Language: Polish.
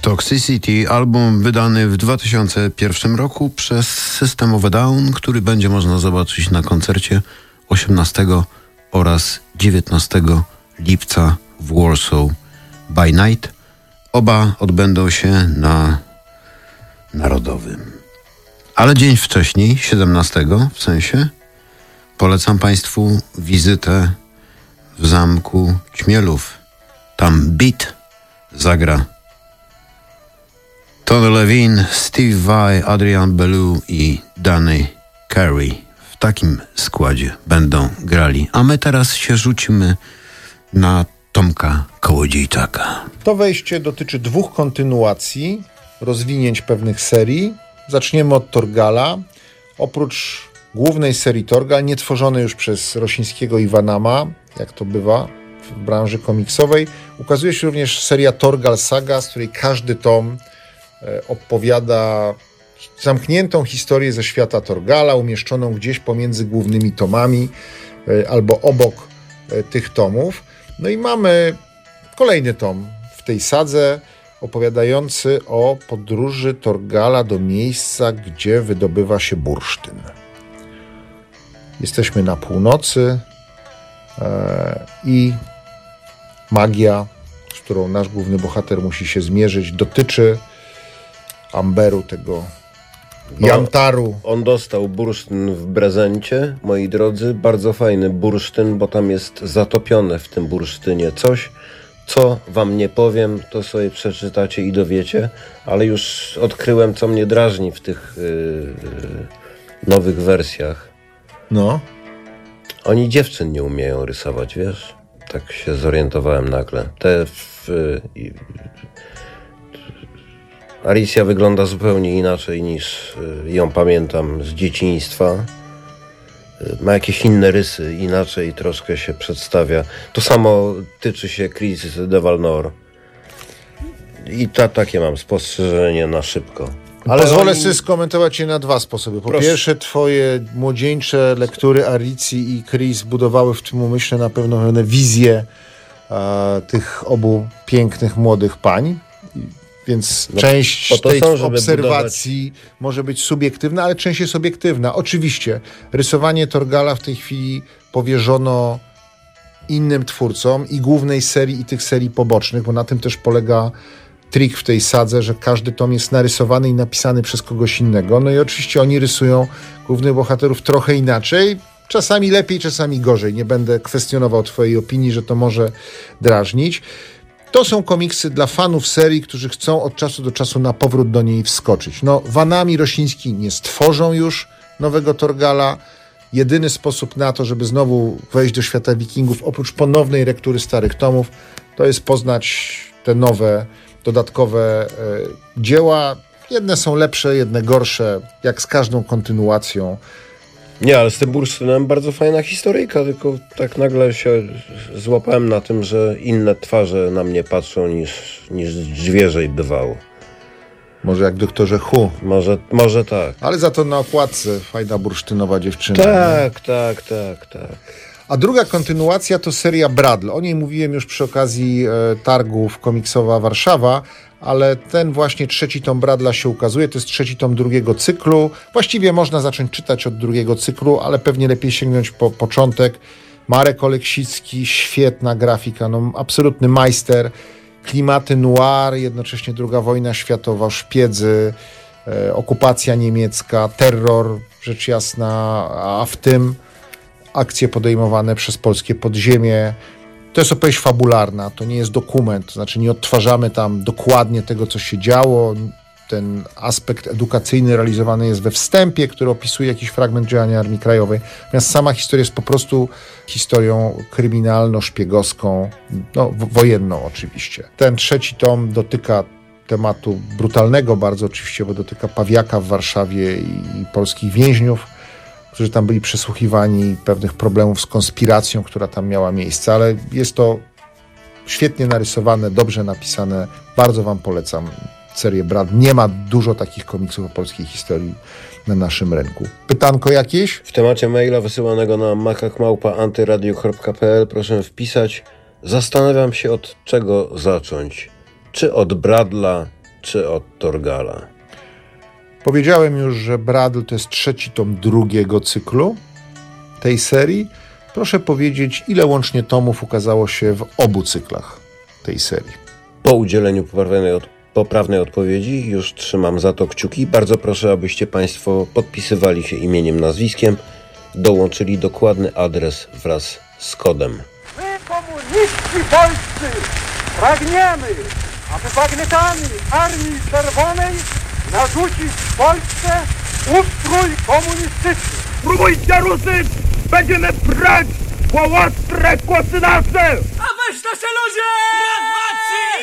Toxicity, album wydany w 2001 roku przez System of a Down, który będzie można zobaczyć na koncercie 18 oraz 19 lipca w Warsaw by Night. Oba odbędą się na Narodowym. Ale dzień wcześniej, 17 w sensie, polecam Państwu wizytę w Zamku Ćmielów. Tam Beat zagra Tony Levin, Steve Vai, Adrian Belew i Danny Carey. W takim składzie będą grali. A my teraz się rzucimy na Tomka Kołodziejczaka. To wejście dotyczy dwóch kontynuacji, rozwinięć pewnych serii. Zaczniemy od Torgala. Oprócz głównej serii Torgal, nie tworzonej już przez Rosińskiego i Vanama, jak to bywa w branży komiksowej, ukazuje się również seria Torgal Saga, z której każdy tom opowiada zamkniętą historię ze świata Torgala, umieszczoną gdzieś pomiędzy głównymi tomami albo obok tych tomów. No i mamy kolejny tom w tej sadze, opowiadający o podróży Torgala do miejsca, gdzie wydobywa się bursztyn. Jesteśmy na północy i magia, z którą nasz główny bohater musi się zmierzyć, dotyczy amberu, tego jantaru. On dostał bursztyn w prezencie, moi drodzy, bardzo fajny bursztyn, bo tam jest zatopione w tym bursztynie coś, co wam nie powiem, to sobie przeczytacie i dowiecie, ale już odkryłem, co mnie drażni w tych nowych wersjach. No. Oni dziewczyn nie umieją rysować, wiesz? Tak się zorientowałem nagle. Alicja wygląda zupełnie inaczej niż ją pamiętam z dzieciństwa. Ma jakieś inne rysy, inaczej troszkę się przedstawia. To samo tyczy się Chris de Valnor. I takie mam spostrzeżenie na szybko. Ale pozwolę sobie skomentować je na dwa sposoby. Po pierwsze, twoje młodzieńcze lektury Alicji i Chris budowały w tym umyśle na pewno pewne wizje tych obu pięknych, młodych pań. Więc część tej obserwacji może być subiektywna, ale część jest obiektywna. Oczywiście rysowanie Torgala w tej chwili powierzono innym twórcom i głównej serii, i tych serii pobocznych, bo na tym też polega trik w tej sadze, że każdy tom jest narysowany i napisany przez kogoś innego. No i oczywiście oni rysują głównych bohaterów trochę inaczej. Czasami lepiej, czasami gorzej. Nie będę kwestionował twojej opinii, że to może drażnić. To są komiksy dla fanów serii, którzy chcą od czasu do czasu na powrót do niej wskoczyć. No, Vanami, Rosiński nie stworzą już nowego Torgala. Jedyny sposób na to, żeby znowu wejść do świata Wikingów, oprócz ponownej lektury starych tomów, to jest poznać te nowe, dodatkowe dzieła. Jedne są lepsze, jedne gorsze, jak z każdą kontynuacją. Nie, ale z tym bursztynem bardzo fajna historyjka, tylko tak nagle się złapałem na tym, że inne twarze na mnie patrzą niż zwierzej bywało. Może jak Doktorze Who. Może tak. Ale za to na okładce fajna bursztynowa dziewczyna. Tak. A druga kontynuacja to seria Bradl. O niej mówiłem już przy okazji targów Komiksowa Warszawa, ale ten właśnie trzeci tom Bradla się ukazuje. To jest trzeci tom drugiego cyklu. Właściwie można zacząć czytać od drugiego cyklu, ale pewnie lepiej sięgnąć po początek. Marek Oleksicki, świetna grafika, no absolutny majster. Klimaty noir, jednocześnie II wojna światowa, szpiedzy, okupacja niemiecka, terror, rzecz jasna, a w tym akcje podejmowane przez polskie podziemie. To jest opowieść fabularna, to nie jest dokument, to znaczy nie odtwarzamy tam dokładnie tego, co się działo. Ten aspekt edukacyjny realizowany jest we wstępie, który opisuje jakiś fragment działania Armii Krajowej. Natomiast sama historia jest po prostu historią kryminalno-szpiegowską, no wojenną oczywiście. Ten trzeci tom dotyka tematu brutalnego bardzo oczywiście, bo dotyka Pawiaka w Warszawie i polskich więźniów, którzy tam byli przesłuchiwani, pewnych problemów z konspiracją, która tam miała miejsce, ale jest to świetnie narysowane, dobrze napisane. Bardzo wam polecam serię Bradl. Nie ma dużo takich komiksów o polskiej historii na naszym rynku. Pytanko jakieś? W temacie maila wysyłanego na makak@antyradio.pl proszę wpisać: zastanawiam się, od czego zacząć. Czy od Bradla, czy od Torgala? Powiedziałem już, że Bradl to jest trzeci tom drugiego cyklu tej serii. Proszę powiedzieć, ile łącznie tomów ukazało się w obu cyklach tej serii? Po udzieleniu poprawnej odpowiedzi już trzymam za to kciuki. Bardzo proszę, abyście Państwo podpisywali się imieniem, nazwiskiem, dołączyli dokładny adres wraz z kodem. My, komuniści polscy, pragniemy, aby bagnetami Armii Czerwonej narzucić w Polsce ustrój komunistyczny. Próbujcie ruszyć! Będziemy brać po ostre kłosy nasze! A weź to się ludzie!